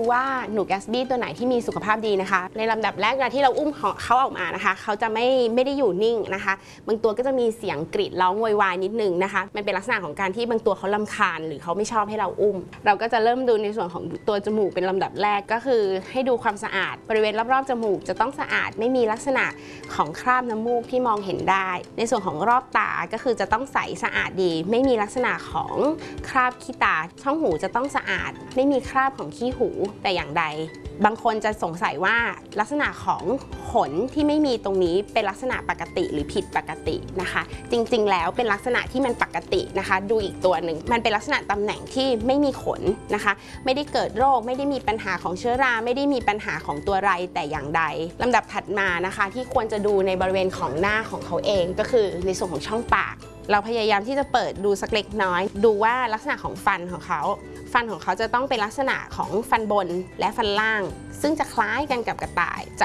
ว่าหนูแกสบี้ตัวไหนที่มีสุขภาพดีนะคะในลำดับแรกเวลาที่เราอุ้มเขาออกมานะคะเขาจะไม่ได้อยู่นิ่งนะคะบางตัวก็จะมีเสียงกรีดร้องโวยวายนิดนึงนะคะมันเป็นลักษณะของการที่บางตัวเขารำคาญหรือเขาไม่ชอบให้เราอุ้มเราก็จะเริ่มดูในส่วนของตัวจมูกเป็นลำดับแรกก็คือให้ดูความสะอาดบริเวณรอบๆจมูกจะต้องสะอาดไม่มีลักษณะของคราบน้ำมูกที่มองเห็นได้ในส่วนของรอบตาก็คือจะต้องใสสะอาดดีไม่มีลักษณะของคราบขี้ตาช่องหูจะต้องสะอาดไม่มีคราบของขี้หูแต่อย่างใดบางคนจะสงสัยว่าลักษณะของขนที่ไม่มีตรงนี้เป็นลักษณะปกติหรือผิดปกตินะคะจริงๆแล้วเป็นลักษณะที่มันปกตินะคะดูอีกตัวหนึ่งมันเป็นลักษณะตำแหน่งที่ไม่มีขนนะคะไม่ได้เกิดโรคไม่ได้มีปัญหาของเชื้อราไม่ได้มีปัญหาของตัวไรแต่อย่างใดลำดับถัดมานะคะที่ควรจะดูในบริเวณของหน้าของเขาเองก็คือในส่วนของช่องปากเราพยายามที่จะเปิดดูสักเล็กน้อยดูว่าลักษณะของฟันของเขาจะต้องเป็นลักษณะของฟันบนและฟันล่างซึ่งจะคล้ายกันกับกระต่ายจะ